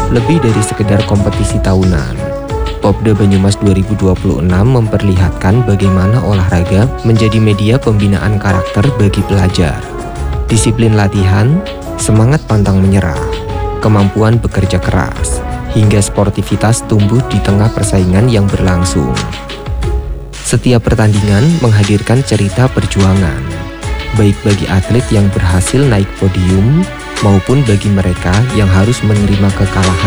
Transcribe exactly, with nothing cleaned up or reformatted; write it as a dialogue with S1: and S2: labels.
S1: lebih dari sekedar kompetisi tahunan. Popda Banyumas dua ribu dua puluh enam memperlihatkan bagaimana olahraga menjadi media pembinaan karakter bagi pelajar. Disiplin latihan, semangat pantang menyerah, kemampuan bekerja keras, hingga sportivitas tumbuh di tengah persaingan yang berlangsung. Setiap pertandingan menghadirkan cerita perjuangan, baik bagi atlet yang berhasil naik podium maupun bagi mereka yang harus menerima kekalahan